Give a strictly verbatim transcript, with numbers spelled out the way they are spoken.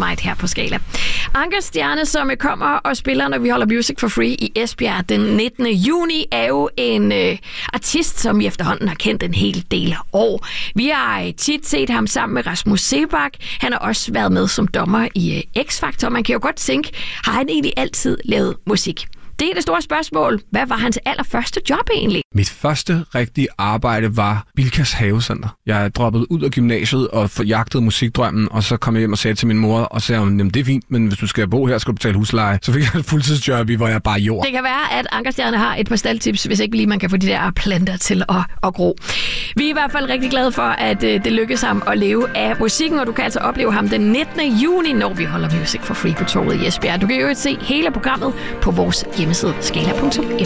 Night her på Skala. Anker Stjerne, som kommer og spiller, når vi holder Music for Free i Esbjerg den nittende juni, er jo en øh, artist, som vi efterhånden har kendt en hel del år. Vi har tit set ham sammen med Rasmus Seebach. Han har også været med som dommer i øh, X-Factor. Man kan jo godt tænke, har han egentlig altid lavet musik? Det er det store spørgsmål. Hvad var hans allerførste job egentlig? Mit første rigtige arbejde var Bilkas Havecenter. Jeg droppede ud af gymnasiet og jagtede musikdrømmen, og så kom jeg hjem og sagde til min mor, og sagde hun, det er fint, men hvis du skal bo her, skal du betale husleje. Så fik jeg et fuldtidsjob i, hvor jeg bare jord. Det kan være, at Anker Stjerne har et par staldtips, hvis ikke lige man kan få de der planter til at, at gro. Vi er i hvert fald rigtig glade for, at det lykkes ham at leve af musikken, og du kan altså opleve ham den nittende juni, når vi holder Music for Free på torvet i Esbjerg. Du kan jo se hele programmet på vores hjemmeside skala punktum f